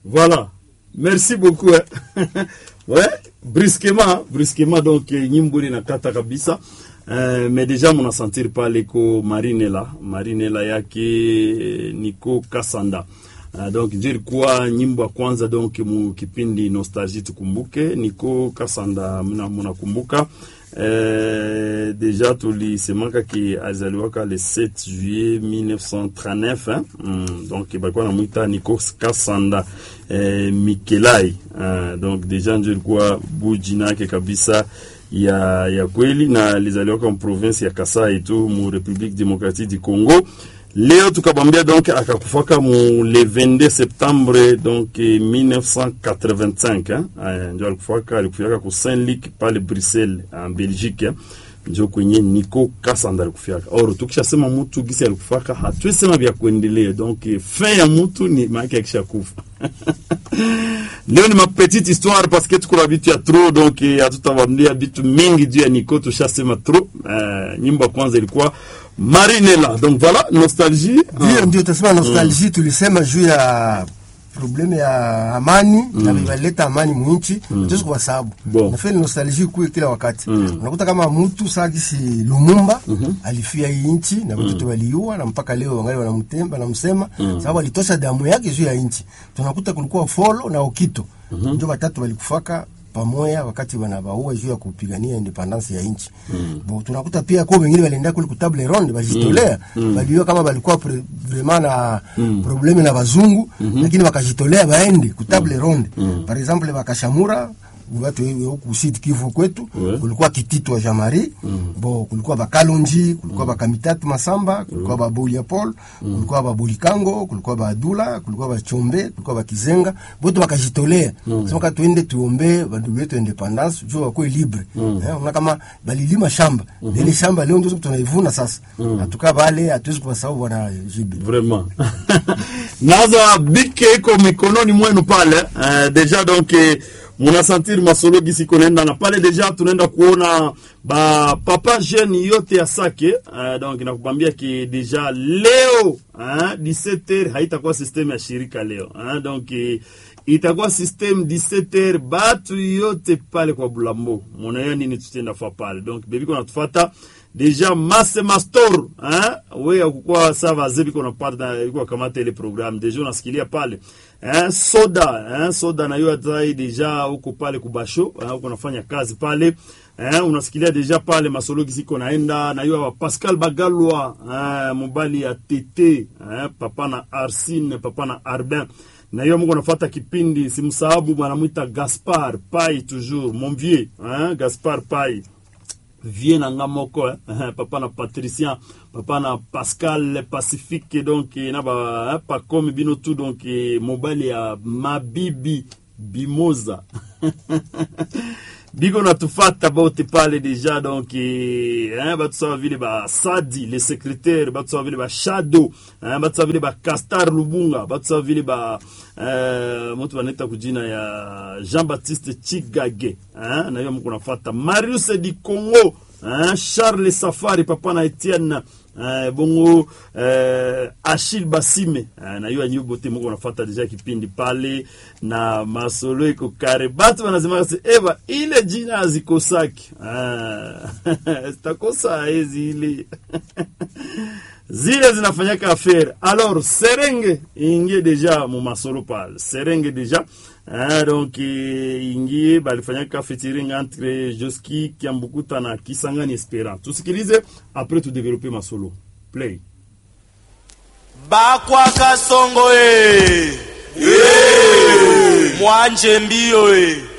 Voilà. Merci beaucoup. Ouais, brusquement donc Nyimbuli na kata kabisa. Mais déjà muna sentir pale ko Marinela yake Nico Kasanda. Donc nilikuwa nyimbo kwanza donc mu kipindi nostalgie tukumbuke Nico Kasanda mnakumbuka. Déjà tulisemaka ki azaliwaka le 7 juillet 1939 donc balikuwa namuita Nico Kasanda Mikelai. Donc déjà nilikuwa bujina yake kabisa ya kweli na lizaliwaka mu province ya Kasai tu mu République démocratique du Congo. Leo tukabambia donc akakufaka mu le 22 septembre donc 1985 ndio alikufa ku Saint-Luc pale Bruxelles en Belgique ndio kwenye Nico Kasanda alikufa. Or tukishasema mtu gisi alikufa hatuwezi vya kuendelea donc fin ya mtu ni maana akishakufa. Leo ni ma petite histoire parce que tuko vitu ya trop donc hatutawambia vitu mingi juu ya Nico tushasema trop. Nyimbo kwanza ilikuwa Marinela. Donc voilà, nostalgie. Ndio tasema nostalgie tulisema juu ya probleme ya amani na bibaleta amani mwinchi just kwa sababu na feli nostalgie kwa kila wakati. Unakuta kama mtu sagisi Lumumba alifia inchi na watoto waliua na mpaka leo wangali wanamtemba na msema sababu alitosha damu yake juu ya inchi. Tunakuta kulikuwa Folo na Okito ndio watatu walikufaka pamoja wakati wanabaua juu ya kupigania independence ya nchi. Tunakuta pia kwa wengine walienda kule ku table ronde bajitolea, waliona kama walikuwa vraiment na probleme na bazungu lakini wakajitolea baende ku table ronde. Par exemple wakashamura watu huko Sud Kivu kwetu kulikuwa Kitito wa Jamari, kulikuwa Bakalonji, kulikuwa Bakamitatu Masamba, kulikuwa Babulia Paul, kulikuwa Babulikango, kulikuwa Badula, kulikuwa Bachombe, kulikuwa Bakizenga, bote wakajitolea. Sema tuende tuombe bandugu wetu independence juu wako libre. Una kama balilima shamba. Ile shamba leo ndio tunaivuna sasa. Hatuka bale hatuwezi kwa sababu wana jibi. Vraiment. Naza bike iko mikononi mwenu pale. Déjà donc muna sentir masolo gisi konenda na pale deja tunaenda kuona ba papa jeune yote ya Sake. Donc nakubambia ki deja leo 17h haitakuwa system ya shirika leo. Donc itakuwa system 17h batu yote pale kwa Bulambo. Muna nini tutenda fa pale. Donc bebi kona tufata deja masse mastor wewe ukukua sava zebi kona parta ilikuwa kama tele program deja unasikilia pale soda na yo atai deja huko pale kubasho huko nafanya kazi pale unasikilia deja pale masolo kisiko naenda na yo Pascal Bagalwa mobali ya TT papa na Arsine papa na Arbin na yo mko nafuata kipindi simsahabu banamuita Gaspard Pai toujours mon vieux Gaspard Pai vient na moko papa na Patricien papa na Pascal Pacifique donc na ba pas comme bino tout donc mobile ya Mabibi Bimoza Bigo na tufata bote pale déjà donc batu sawa vile ba Sadi le secrétaire batu sawa vile ba Shadow batu sawa vile ba Castar Lubunga batu sawa vile ba mtu waneta kujina ya Jean-Baptiste Chigage na hiyo mko nafuata Marius di Congo Charles Safari papa na Etienne bongo Achille Basime na hiyo nyubo te mko nafuata deja kipindi pale na masolo iko kare batu wanasema eva ile jina azikosaki zitakosa hizi ile zile zinafanyaka affaire. Alors Serenge ingie deja mu masolo pale Serenge deja donc ingie balifanyaka featuring entre Joski Kiambukuta na Kisangani Esperant. Tusikilize après tu développer masolo. Play. Bakwa Kasongo Mwanje mbio